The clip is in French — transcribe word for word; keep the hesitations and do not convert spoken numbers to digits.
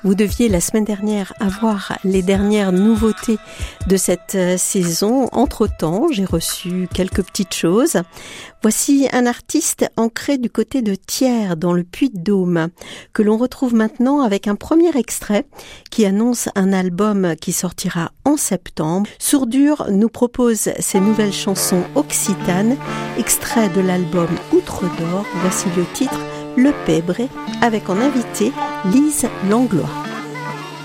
Vous deviez la semaine dernière avoir les dernières nouveautés de cette euh, saison. Entre-temps, j'ai reçu quelques petites choses. Voici un artiste ancré du côté de Thiers, dans le Puy-de-Dôme, que l'on retrouve maintenant avec un premier extrait qui annonce un album qui sortira en septembre. Sourdure nous propose ses nouvelles chansons occitanes, extrait de l'album Outre d'Or. Voici le titre Le Pébré, avec en invité Lise Langlois.